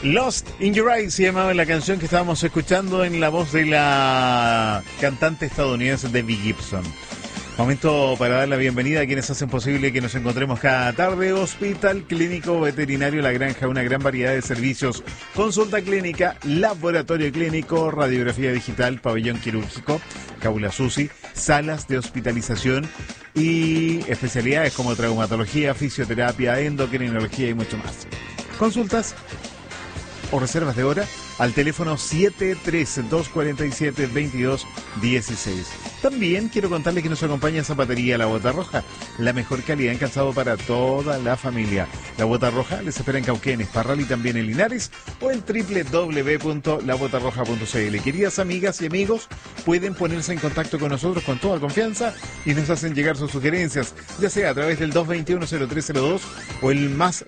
Lost in Your Eyes se llamaba la canción que estábamos escuchando en la voz de la cantante estadounidense Debbie Gibson. Momento para dar la bienvenida a quienes hacen posible que nos encontremos cada tarde. Hospital Clínico Veterinario La Granja, una gran variedad de servicios: consulta clínica, laboratorio clínico, radiografía digital, pabellón quirúrgico, cápsula SUSI, salas de hospitalización y especialidades como traumatología, fisioterapia, endocrinología y mucho más. Consultas o reservas de hora al teléfono 73247-2216. También quiero contarles que nos acompaña Zapatería La Bota Roja, la mejor calidad en calzado para toda la familia. La Bota Roja les espera en Cauquenes, Parral y también en Linares, o en www.labotarroja.cl. Queridas amigas y amigos, pueden ponerse en contacto con nosotros con toda confianza y nos hacen llegar sus sugerencias, ya sea a través del 221-0302 o el más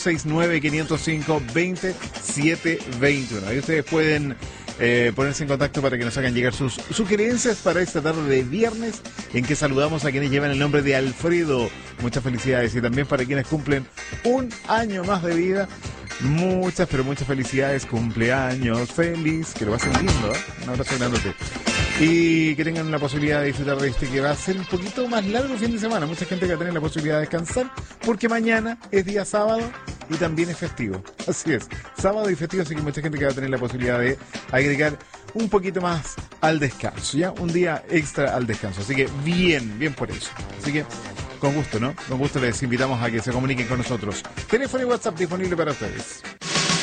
569-505-2721. Ahí ustedes pueden ponerse en contacto para que nos hagan llegar sus sugerencias para esta tarde de viernes, en que saludamos a quienes llevan el nombre de Alfredo. Muchas felicidades, y también para quienes cumplen un año más de vida. Muchas, pero muchas felicidades. Cumpleaños feliz, que lo pasen lindo, ¿eh? Un abrazo grande. Y que tengan la posibilidad de disfrutar de este que va a ser un poquito más largo fin de semana. Mucha gente que va a tener la posibilidad de descansar, porque mañana es día sábado y también es festivo. Así es, sábado y festivo, así que mucha gente que va a tener la posibilidad de agregar un poquito más al descanso, ¿ya? Un día extra al descanso. Así que bien por eso. Así que con gusto, ¿no? Con gusto les invitamos a que se comuniquen con nosotros. Teléfono y WhatsApp disponible para ustedes.